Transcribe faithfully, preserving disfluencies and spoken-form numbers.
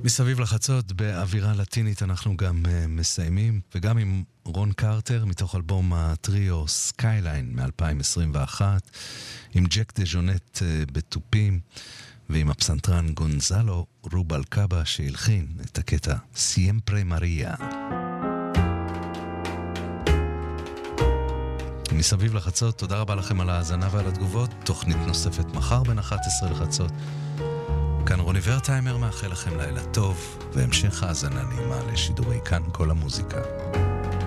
מסביב לחצות באווירה לטינית אנחנו גם uh, מסיימים, וגם עם רון קרטר מתוך אלבום הטריו סקייליין מ-אלפיים עשרים ואחת, עם ג'ק דה ז'ונט uh, בטופים, ועם הפסנתרן גונזלו רובלקאבה שהלחין את הקטע סיימפרה מריה. מסביב לחצות, תודה רבה לכם על ההאזנה ועל התגובות. תוכנית נוספת מחר בין אחת עשרה לחצות. כאן רוני ורטהיימר מאחל לכם לילה טוב, והמשך האזנה נעימה לשידורי כאן כל המוזיקה.